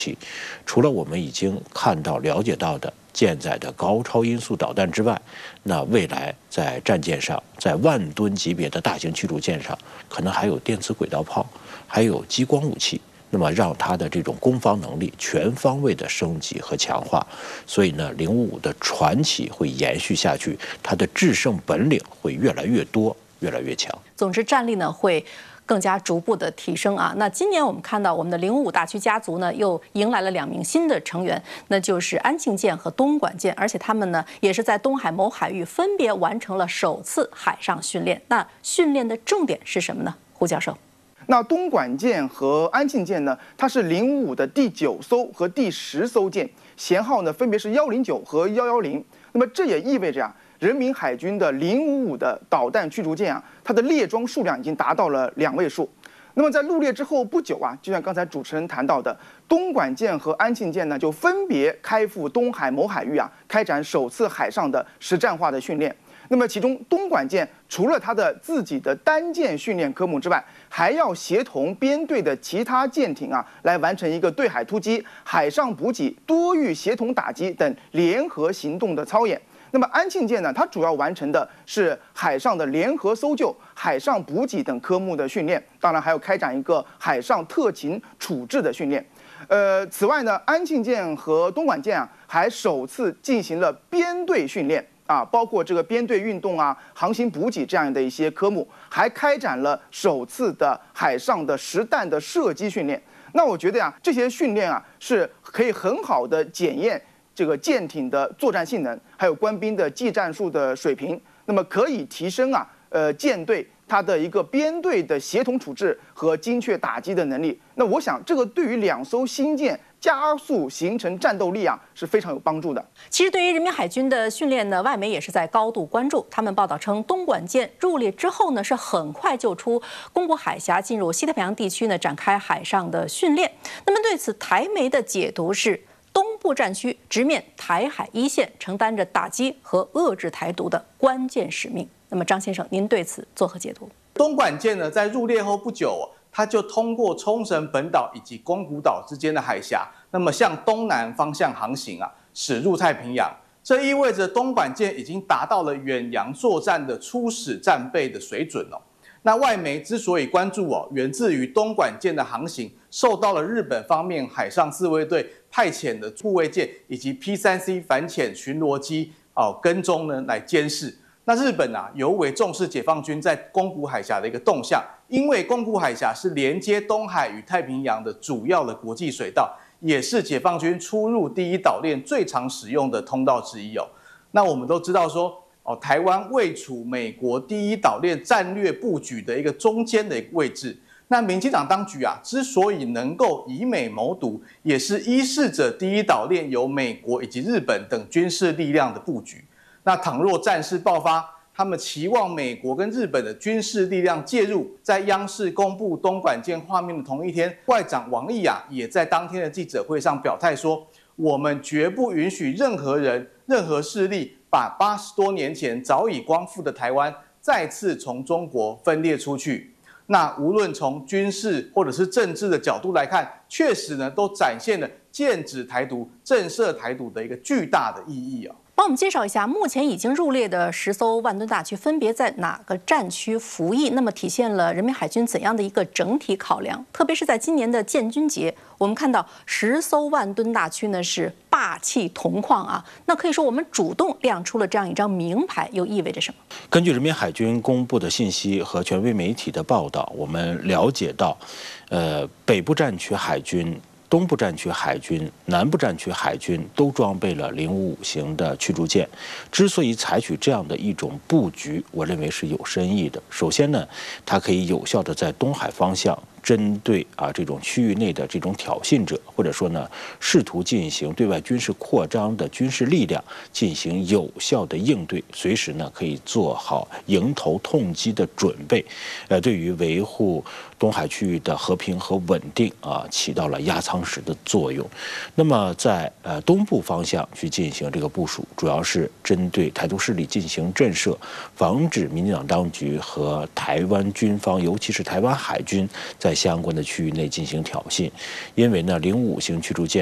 除了我们已经看到、了解到的舰载的高超音速导弹之外，那未来在战舰上，在万吨级别的大型驱逐舰上，可能还有电磁轨道炮，还有激光武器。那么让它的这种攻防能力全方位的升级和强化，所以呢，055的传奇会延续下去，它的制胜本领会越来越多，越来越强。 总之，战力呢会更加逐步的提升啊。那今年我们看到我们的055大驱家族呢又迎来了2名新的成员，那就是安庆舰和东莞舰，而且他们呢也是在东海某海域分别完成了首次海上训练。那训练的重点是什么呢？胡教授。 那东莞舰和安庆舰呢，它是055的第9艘和第10艘舰，舷号呢分别是109和110。那么这也意味着人民海军的055的导弹驱逐舰它的列装数量已经达到了2位数。那么在入列之后不久就像刚才主持人谈到的，东莞舰和安庆舰呢就分别开赴东海某海域开展首次海上的实战化的训练。那么其中东莞舰除了它的自己的单舰训练科目之外，还要协同编队的其他舰艇来完成一个对海突击、海上补给、多域协同打击等联合行动的操演。那么安庆舰呢，它主要完成的是海上的联合搜救、海上补给等科目的训练，当然还要开展一个海上特勤处置的训练。此外呢，安庆舰和东莞舰还首次进行了编队训练。包括这个编队运动航行补给这样的一些科目，还开展了首次的海上的实弹的射击训练。那我觉得这些训练是可以很好的检验这个舰艇的作战性能，还有官兵的技战术的水平，那么可以提升舰队它的一个编队的协同处置和精确打击的能力。那我想这个对于2艘新舰加速形成战斗力是非常有帮助的。 其实对于人民海军的训练呢，外媒也是在高度关注。他们报道称，东莞舰入列之后呢，是很快就出宫古海峡，进入西太平洋地区呢，展开海上的训练。那么对此，台媒的解读是，东部战区直面台海一线，承担着打击和遏制台独的关键使命。那么张先生，您对此作何解读？ 东莞舰呢，在入列后不久，它就通过冲绳本岛以及宫古岛之间的海峡，那么向东南方向航行驶入太平洋。这意味着东莞舰已经达到了远洋作战的初始战备的水准哦。那外媒之所以关注源自于东莞舰的航行受到了日本方面海上自卫队派遣的护卫舰以及 P3C 反潜巡逻机跟踪呢来监视。那日本尤为重视解放军在宫古海峡的一个动向，因为宫古海峡是连接东海与太平洋的主要的国际水道，也是解放军出入第一岛链最常使用的通道之一哦。那我们都知道说台湾位处美国第一岛链战略布局的一个中间的一个位置。那民进党当局之所以能够以美谋独，也是依恃着第一岛链由美国以及日本等军事力量的布局。那倘若战事爆发，他们期望美国跟日本的军事力量介入。在央视公布东莞舰画面的同一天，外长王毅也在当天的记者会上表态说，我们绝不允许任何人、任何势力把80多年前早已光复的台湾再次从中国分裂出去。那无论从军事或者是政治的角度来看，确实呢都展现了剑指台独、震慑台独的一个巨大的意义帮我们介绍一下，目前已经入列的10艘万吨大驱分别在哪个战区服役？那么体现了人民海军怎样的一个整体考量？特别是在今年的建军节，我们看到10艘万吨大驱呢是霸气铜矿那可以说我们主动亮出了这样一张名牌，又意味着什么？ 根据人民海军公布的信息和权威媒体的报道，我们了解到，北部战区海军、东部战区海军、南部战区海军都装备了055型的驱逐舰。之所以采取这样的一种布局，我认为是有深意的。首先呢，它可以有效的在东海方向针对这种区域内的这种挑衅者，或者说呢试图进行对外军事扩张的军事力量进行有效的应对，随时呢可以做好迎头痛击的准备，对于维护东海区域的和平和稳定起到了压舱石的作用。那么在东部方向去进行这个部署，主要是针对台独势力进行震慑，防止民进党当局和台湾军方，尤其是台湾海军在在相关的区域内进行挑衅，因为呢，05型驱逐舰